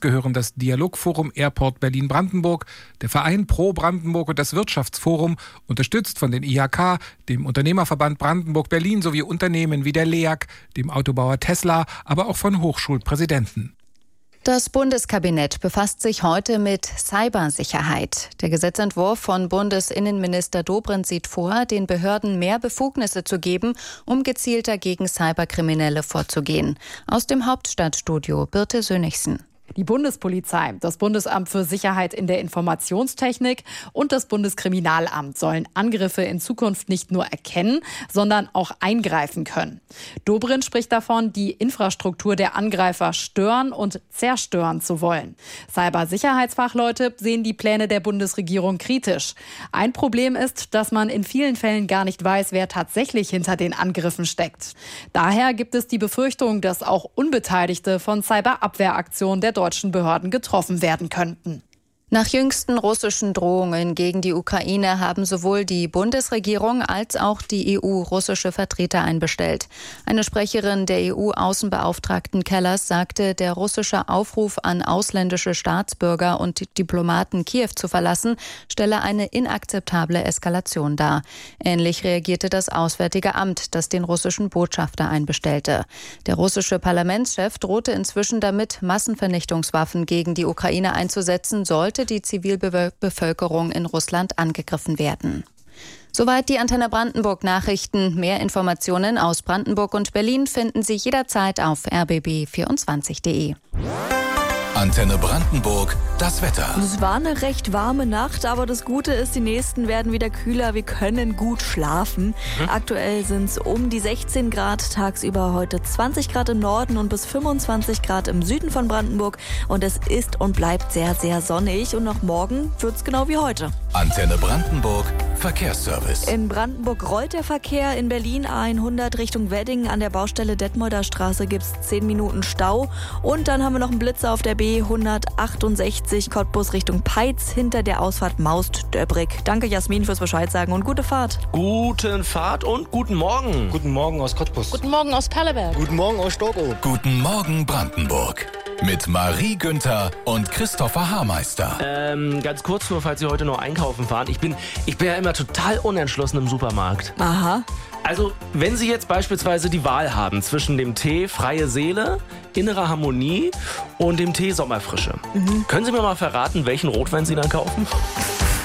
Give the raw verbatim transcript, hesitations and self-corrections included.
gehören das Dialogforum Airport Berlin-Brandenburg, der Verein Pro Brandenburg und das Wirtschaftsforum, unterstützt von den I H K, dem Unternehmerverband Brandenburg-Berlin sowie Unternehmen wie der L E A G, dem Autobauer Tesla, aber auch von Hochschulpräsidenten. Das Bundeskabinett befasst sich heute mit Cybersicherheit. Der Gesetzentwurf von Bundesinnenminister Dobrindt sieht vor, den Behörden mehr Befugnisse zu geben, um gezielter gegen Cyberkriminelle vorzugehen. Aus dem Hauptstadtstudio Birte Sönigsen. Die Bundespolizei, das Bundesamt für Sicherheit in der Informationstechnik und das Bundeskriminalamt sollen Angriffe in Zukunft nicht nur erkennen, sondern auch eingreifen können. Dobrindt spricht davon, die Infrastruktur der Angreifer stören und zerstören zu wollen. Cybersicherheitsfachleute sehen die Pläne der Bundesregierung kritisch. Ein Problem ist, dass man in vielen Fällen gar nicht weiß, wer tatsächlich hinter den Angriffen steckt. Daher gibt es die Befürchtung, dass auch Unbeteiligte von Cyberabwehraktionen der deutschen Behörden getroffen werden könnten. Nach jüngsten russischen Drohungen gegen die Ukraine haben sowohl die Bundesregierung als auch die E U russische Vertreter einbestellt. Eine Sprecherin der E U-Außenbeauftragten Kellers sagte, der russische Aufruf an ausländische Staatsbürger und Diplomaten Kiew zu verlassen, stelle eine inakzeptable Eskalation dar. Ähnlich reagierte das Auswärtige Amt, das den russischen Botschafter einbestellte. Der russische Parlamentschef drohte inzwischen damit, Massenvernichtungswaffen gegen die Ukraine einzusetzen, sollte die Zivilbevölkerung in Russland angegriffen werden. Soweit die Antenne Brandenburg Nachrichten. Mehr Informationen aus Brandenburg und Berlin finden Sie jederzeit auf r b b vierundzwanzig punkt de. Antenne Brandenburg, das Wetter. Es war eine recht warme Nacht, aber das Gute ist, die nächsten werden wieder kühler. Wir können gut schlafen. Mhm. Aktuell sind es um die sechzehn Grad, tagsüber heute zwanzig Grad im Norden und bis fünfundzwanzig Grad im Süden von Brandenburg. Und es ist und bleibt sehr, sehr sonnig. Und noch morgen wird es genau wie heute. Antenne Brandenburg, Verkehrsservice. In Brandenburg rollt der Verkehr. In Berlin A hundert Richtung Wedding. An der Baustelle Detmolder Straße gibt es zehn Minuten Stau. Und dann haben wir noch einen Blitzer auf der B hundertachtundsechzig Cottbus Richtung Peitz hinter der Ausfahrt Maust-Döbrig. Danke Jasmin fürs Bescheid sagen und gute Fahrt. Guten Fahrt und guten Morgen. Guten Morgen aus Cottbus. Guten Morgen aus Perleberg. Guten Morgen aus Storkow. Guten Morgen Brandenburg. Mit Marie Günther und Christopher Haarmeister. Ähm, ganz kurz nur, falls Sie heute noch einkaufen fahren. Ich bin, ich bin ja immer total unentschlossen im Supermarkt. Aha. Also, wenn Sie jetzt beispielsweise die Wahl haben zwischen dem Tee Freie Seele, Innere Harmonie und dem Tee Sommerfrische, mhm. können Sie mir mal verraten, welchen Rotwein Sie dann kaufen?